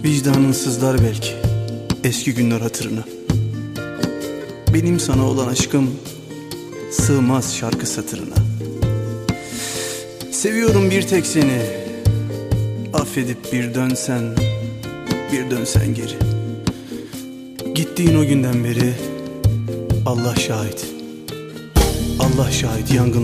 Vicdanın sızlar belki eski günler hatırına. Benim sana olan aşkım sığmaz şarkı satırına. Seviyorum bir tek seni, affedip bir dönsen geri. Gittiğin o günden beri Allah şahit, Allah şahit, yangın